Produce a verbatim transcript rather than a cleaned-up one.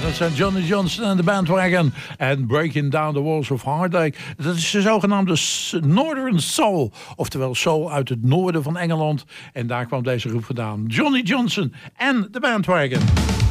dat zijn Johnny Johnson en de Bandwagon en Breaking Down the Walls of Heartache. Dat is de zogenaamde Northern Soul, oftewel soul uit het noorden van Engeland. En daar kwam deze groep vandaan. Johnny Johnson en de Bandwagon.